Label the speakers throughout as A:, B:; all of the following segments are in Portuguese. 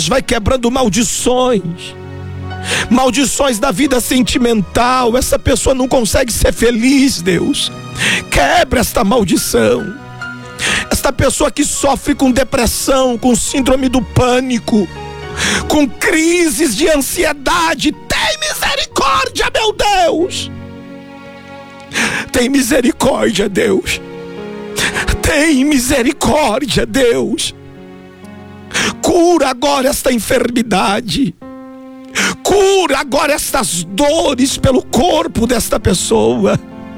A: vai quebrando maldições da vida sentimental. Essa pessoa não consegue ser feliz, Deus. Quebra esta maldição. Esta pessoa que sofre com depressão, com síndrome do pânico, com crises de ansiedade, tem misericórdia, meu Deus. Tem misericórdia, Deus. Tem misericórdia, Deus. Cura agora esta enfermidade. Cura agora estas dores pelo corpo desta pessoa.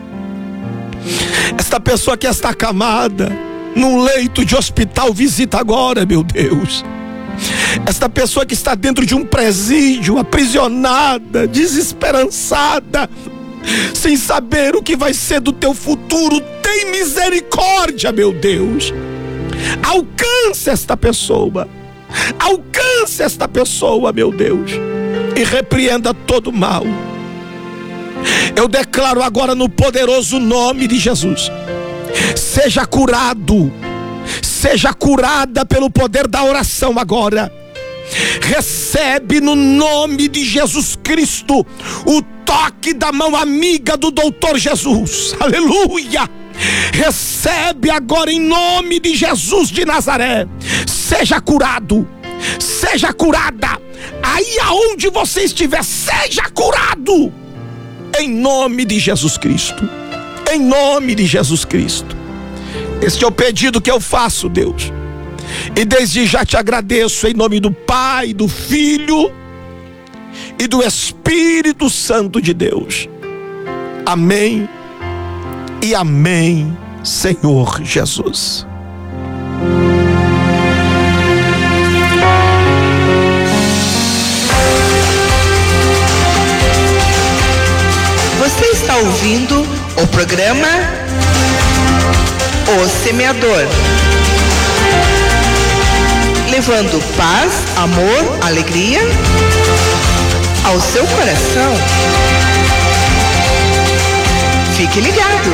A: Esta pessoa que está acamada num leito de hospital, visita agora, meu Deus. Esta pessoa que está dentro de um presídio, aprisionada, desesperançada, sem saber o que vai ser do teu futuro, tem misericórdia, meu Deus. Alcance esta pessoa. Alcance esta pessoa, meu Deus, e repreenda todo mal. Eu declaro agora no poderoso nome de Jesus: seja curado, seja curada pelo poder da oração agora. Recebe no nome de Jesus Cristo o toque da mão amiga do doutor Jesus. Aleluia. Recebe agora em nome de Jesus de Nazaré. Seja curado, seja curada. Aí aonde você estiver, seja curado em nome de Jesus Cristo. Em nome de Jesus Cristo. Este é o pedido que eu faço, Deus, e desde já te agradeço em nome do Pai, do Filho e do Espírito Santo de Deus. Amém e amém, Senhor Jesus.
B: Você está ouvindo o programa O Semeador, levando paz, amor, alegria ao seu coração. Fique ligado.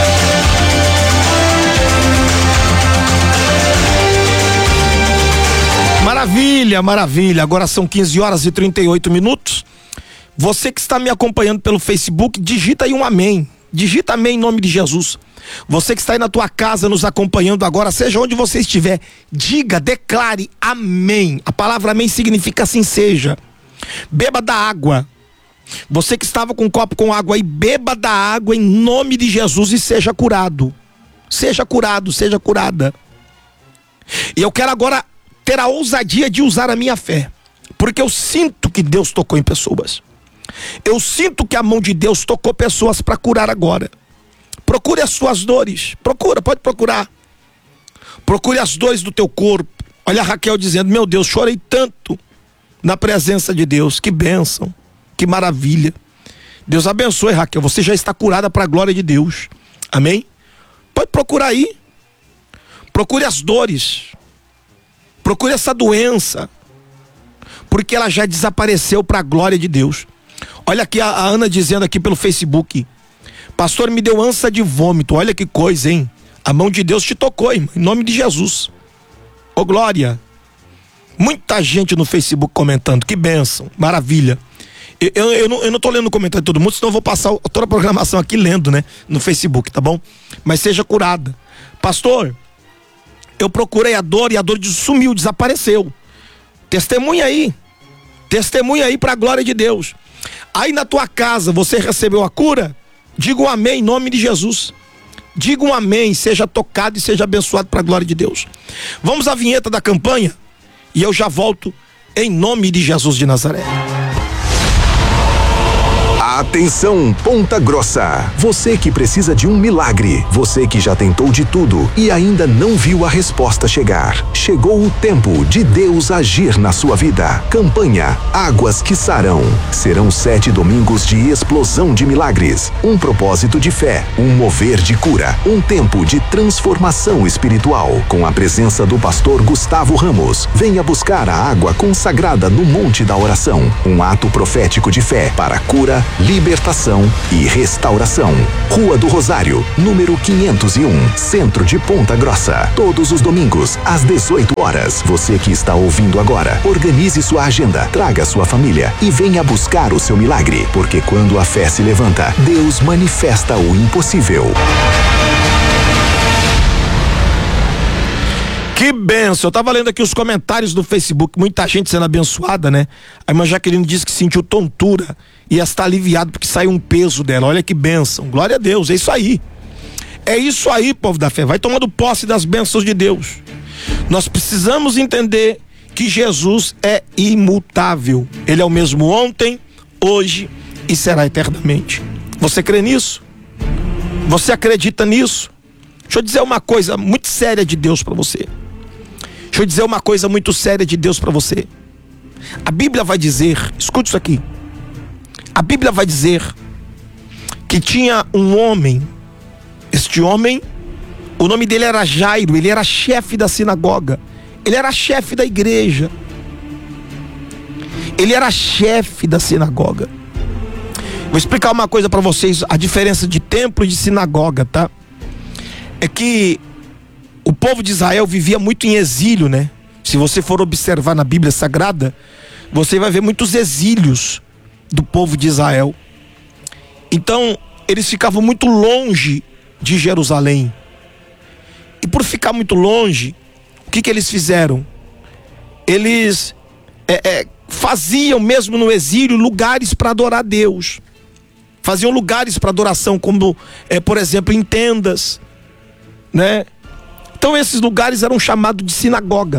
A: Maravilha, maravilha. Agora são 15 horas e 38 minutos. Você que está me acompanhando pelo Facebook, digita aí um amém. Digita amém em nome de Jesus. Você que está aí na tua casa nos acompanhando agora, seja onde você estiver, diga, declare amém. A palavra amém significa assim seja. Beba da água. Você que estava com um copo com água aí, beba da água em nome de Jesus e seja curado. Seja curado, seja curada. E eu quero agora ter a ousadia de usar a minha fé, porque eu sinto que Deus tocou em pessoas. Eu sinto que a mão de Deus tocou pessoas para curar agora. Procure as suas dores. Pode procurar. Procure as dores do teu corpo. Olha a Raquel dizendo: meu Deus, chorei tanto na presença de Deus. Que bênção, que maravilha. Deus abençoe, Raquel. Você já está curada para a glória de Deus. Amém? Pode procurar aí. Procure as dores. Procure essa doença, porque ela já desapareceu para a glória de Deus. Olha aqui a Ana dizendo aqui pelo Facebook: pastor, me deu ânsia de vômito. Olha que coisa, hein? A mão de Deus te tocou, hein? Em nome de Jesus. Ô glória. Muita gente no Facebook comentando. Que bênção, maravilha. Eu não tô lendo o comentário de todo mundo, senão eu vou passar toda a programação aqui lendo, né? No Facebook, tá bom? Mas seja curada. Pastor, eu procurei a dor e a dor sumiu, desapareceu. Testemunha aí para a glória de Deus. Aí na tua casa você recebeu a cura? Diga um amém em nome de Jesus. Diga um amém, seja tocado e seja abençoado para a glória de Deus. Vamos à vinheta da campanha e eu já volto em nome de Jesus de Nazaré.
C: Atenção, Ponta Grossa. Você que precisa de um milagre. Você que já tentou de tudo e ainda não viu a resposta chegar. Chegou o tempo de Deus agir na sua vida. Campanha Águas que Sarão. Serão 7 domingos de explosão de milagres. Um propósito de fé. Um mover de cura. Um tempo de transformação espiritual. Com a presença do pastor Gustavo Ramos. Venha buscar a água consagrada no Monte da Oração. Um ato profético de fé para cura, libertação e restauração. Rua do Rosário, número 501, Centro de Ponta Grossa. Todos os domingos, às 18 horas. Você que está ouvindo agora, organize sua agenda, traga sua família e venha buscar o seu milagre. Porque quando a fé se levanta, Deus manifesta o impossível.
A: Que benção! Eu tava lendo aqui os comentários do Facebook, muita gente sendo abençoada, né? A irmã Jaqueline disse que sentiu tontura e está aliviado porque saiu um peso dela. Olha que benção! Glória a Deus, é isso aí. É isso aí, povo da fé. Vai tomando posse das bênçãos de Deus. Nós precisamos entender que Jesus é imutável. Ele é o mesmo ontem, hoje e será eternamente. Você crê nisso? Você acredita nisso? Deixa eu dizer uma coisa muito séria de Deus para você. Deixa eu dizer uma coisa muito séria de Deus para você. A Bíblia vai dizer, escute isso aqui. A Bíblia vai dizer que tinha um homem. Este homem, o nome dele era Jairo, ele era chefe da sinagoga. Ele era chefe da igreja. Ele era chefe da sinagoga. Vou explicar uma coisa para vocês, a diferença de templo e de sinagoga, tá? É que o povo de Israel vivia muito em exílio, né? Se você for observar na Bíblia Sagrada, você vai ver muitos exílios do povo de Israel. Então, eles ficavam muito longe de Jerusalém. E por ficar muito longe, o que eles fizeram? Eles faziam mesmo no exílio lugares para adorar a Deus. Faziam lugares para adoração, como, por exemplo, em tendas, né? Então esses lugares eram chamados de sinagoga.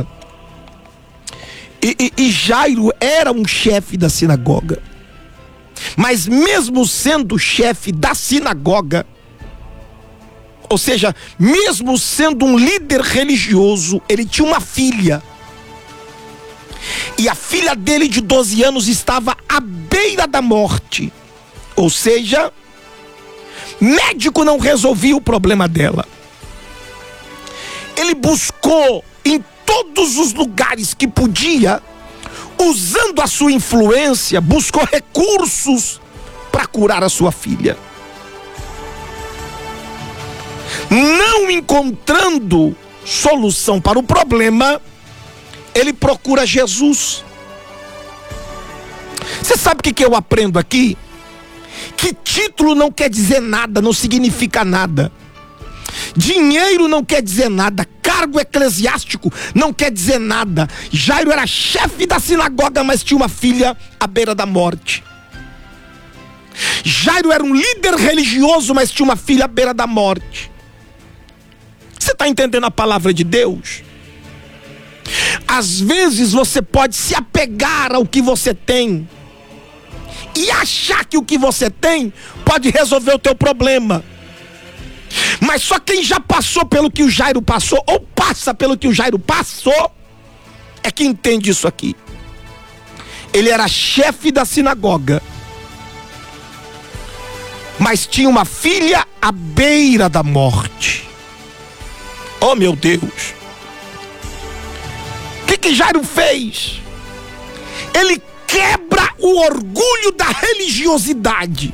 A: E Jairo era um chefe da sinagoga. Mas mesmo sendo chefe da sinagoga, ou seja, mesmo sendo um líder religioso, ele tinha uma filha. E a filha dele de 12 anos estava à beira da morte. Ou seja, médico não resolvia o problema dela. Ele buscou em todos os lugares que podia, usando a sua influência, buscou recursos para curar a sua filha. Não encontrando solução para o problema, ele procura Jesus. Você sabe o que eu aprendo aqui? Que título não quer dizer nada, não significa nada. Dinheiro não quer dizer nada, cargo eclesiástico não quer dizer nada. Jairo era chefe da sinagoga, mas tinha uma filha à beira da morte. Jairo era um líder religioso, mas tinha uma filha à beira da morte. Você está entendendo a palavra de Deus? Às vezes você pode se apegar ao que você tem e achar que o que você tem pode resolver o teu problema. Mas só quem já passou pelo que o Jairo passou, ou passa pelo que o Jairo passou, é que entende isso aqui. Ele era chefe da sinagoga, mas tinha uma filha à beira da morte. Oh meu Deus! O que Jairo fez? Ele quebra o orgulho da religiosidade.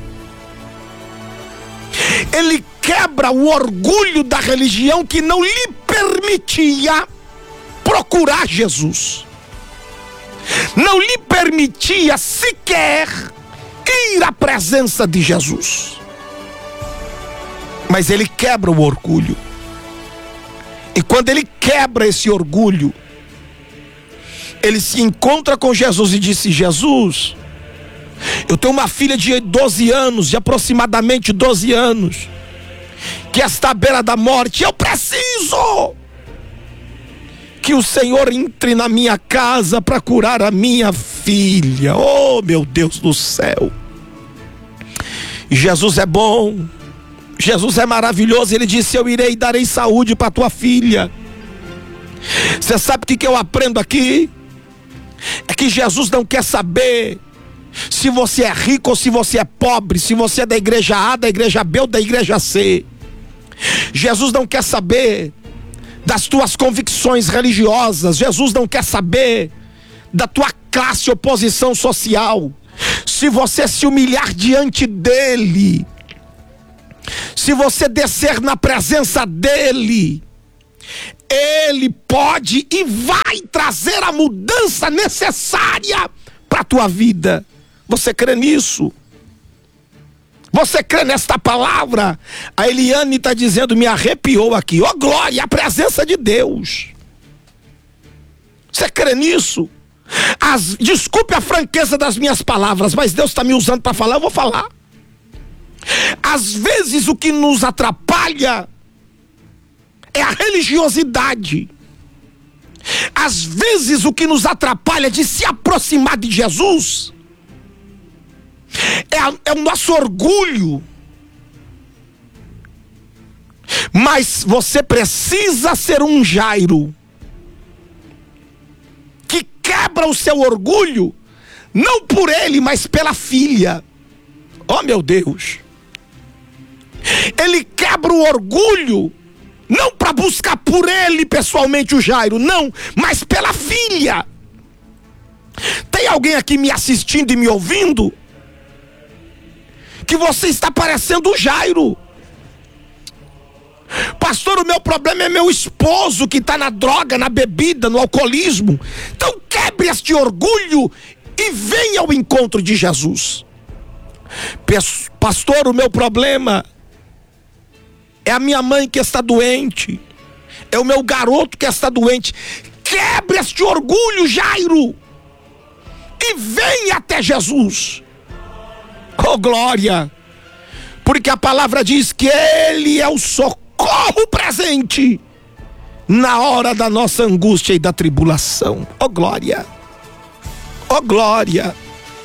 A: Ele quebra o orgulho da religião que não lhe permitia procurar Jesus. Não lhe permitia sequer ir à presença de Jesus. Mas ele quebra o orgulho. E quando ele quebra esse orgulho, ele se encontra com Jesus e disse: Jesus, eu tenho uma filha de 12 anos, de aproximadamente 12 anos, que está à beira da morte. Eu preciso que o Senhor entre na minha casa para curar a minha filha. Oh meu Deus do céu! Jesus é bom, Jesus é maravilhoso. Ele disse: eu irei e darei saúde para tua filha. Você sabe o que eu aprendo aqui? É que Jesus não quer saber se você é rico ou se você é pobre, se você é da igreja A, da igreja B ou da igreja C. Jesus não quer saber das tuas convicções religiosas. Jesus não quer saber da tua classe ou posição social. Se Se você se humilhar diante dele, se você descer na presença dele, ele pode e vai trazer a mudança necessária para a tua vida. Você crê nisso? Você crê nesta palavra? A Eliane está dizendo, me arrepiou aqui. Ó glória, a presença de Deus. Você crê nisso? Desculpe a franqueza das minhas palavras, mas Deus está me usando para falar, eu vou falar. Às vezes o que nos atrapalha é a religiosidade. Às vezes o que nos atrapalha de se aproximar de Jesus é o nosso orgulho. Mas você precisa ser um Jairo que quebra o seu orgulho, não por ele, mas pela filha. Oh meu Deus! Ele quebra o orgulho, não para buscar por ele pessoalmente o Jairo, não, mas pela filha. Tem alguém aqui me assistindo e me ouvindo que você está parecendo o Jairo? Pastor, o meu problema é meu esposo que está na droga, na bebida, no alcoolismo. Então quebre este orgulho e venha ao encontro de Jesus. Pastor, o meu problema é a minha mãe que está doente, é o meu garoto que está doente. Quebre este orgulho, Jairo, e venha até Jesus. Oh glória! Porque a palavra diz que ele é o socorro presente na hora da nossa angústia e da tribulação. Oh glória! Oh glória!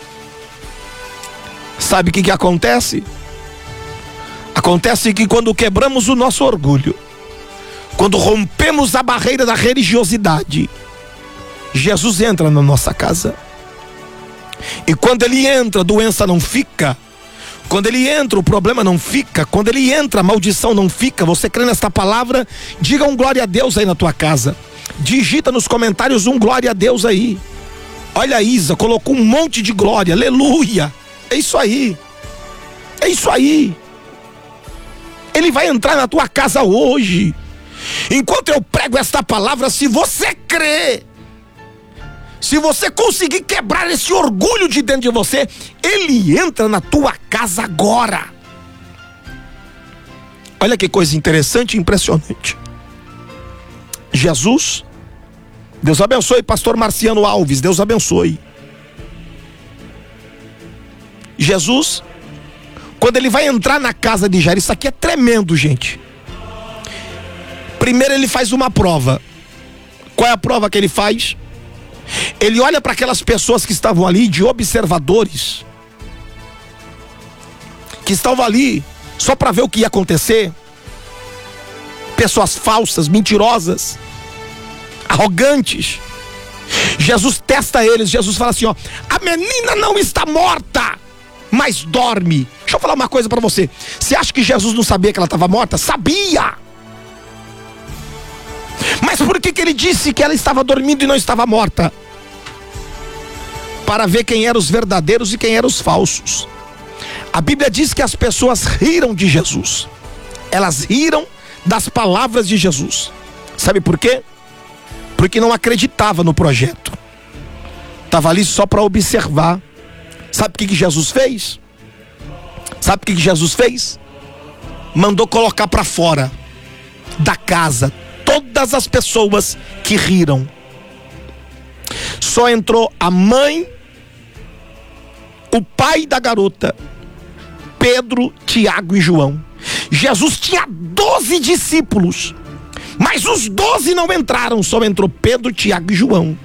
A: Sabe o que acontece? Acontece que quando quebramos o nosso orgulho, quando rompemos a barreira da religiosidade, Jesus entra na nossa casa. E quando ele entra, a doença não fica. Quando ele entra, o problema não fica. Quando ele entra, a maldição não fica. Você crê nesta palavra? Diga um glória a Deus aí na tua casa. Digita nos comentários um glória a Deus aí. Olha a Isa, colocou um monte de glória. Aleluia. É isso aí. É isso aí. Ele vai entrar na tua casa hoje. Enquanto eu prego esta palavra, se você crê, se você conseguir quebrar esse orgulho de dentro de você, ele entra na tua casa agora. Olha que coisa interessante e impressionante. Jesus, Deus abençoe, pastor Marciano Alves, Deus abençoe. Jesus, quando ele vai entrar na casa de Jairo, isso aqui é tremendo, gente. Primeiro ele faz uma prova. Qual é a prova que ele faz? Ele olha para aquelas pessoas que estavam ali, de observadores, que estavam ali só para ver o que ia acontecer. Pessoas falsas, mentirosas, arrogantes. Jesus testa eles. Jesus fala assim, ó: a menina não está morta, mas dorme. Deixa eu falar uma coisa para você. Você acha que Jesus não sabia que ela estava morta? Sabia. Mas por que ele disse que ela estava dormindo e não estava morta? Para ver quem eram os verdadeiros e quem eram os falsos. A Bíblia diz que as pessoas riram de Jesus. Elas riram das palavras de Jesus. Sabe por quê? Porque não acreditava no projeto. Estava ali só para observar. Sabe o que Jesus fez? Sabe o que Jesus fez? Mandou colocar para fora da casa todas as pessoas que riram. Só entrou a mãe, o pai da garota, Pedro, Tiago e João. Jesus tinha 12 discípulos, mas os 12 não entraram. Só entrou Pedro, Tiago e João.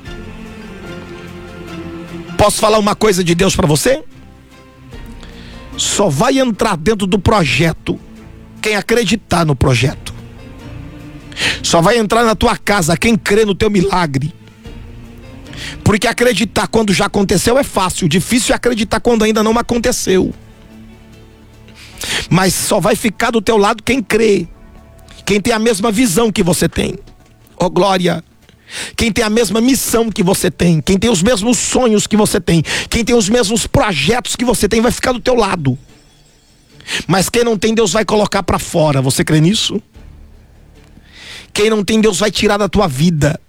A: Posso falar uma coisa de Deus para você? Só vai entrar dentro do projeto quem acreditar no projeto. Só vai entrar na tua casa quem crê no teu milagre. Porque acreditar quando já aconteceu é fácil. Difícil é acreditar quando ainda não aconteceu. Mas só vai ficar do teu lado quem crê, quem tem a mesma visão que você tem. Oh glória! Quem tem a mesma missão que você tem, quem tem os mesmos sonhos que você tem, quem tem os mesmos projetos que você tem, vai ficar do teu lado. Mas quem não tem, Deus vai colocar para fora. Você crê nisso? Quem não tem, Deus vai tirar da tua vida.